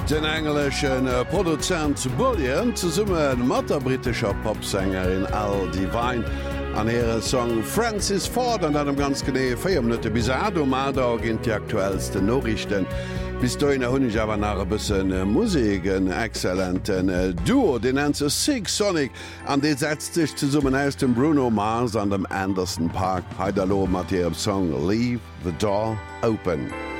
Den engelschen Produzent Bullion ze summen mat der britischer Popsängerin Al Divine an ihre Song Francis Ford an dem ganz genée 4 Minuten bis Mader ginint die aktuellste Norrichten. Bis doin hunn ich awer nach bëssen Musiken exzellenten Duo, den nennt ze Six Sonic, an de setzt sich zu summen aus dem Bruno Mars an dem Anderson Park. Heiderlo mat ihrem Song Leave the Door Open.